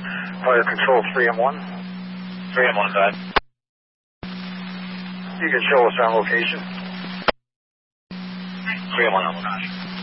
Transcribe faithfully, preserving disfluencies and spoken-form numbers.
Fire control three M one. three M one, go ahead. You can show us our location. three M one, I'm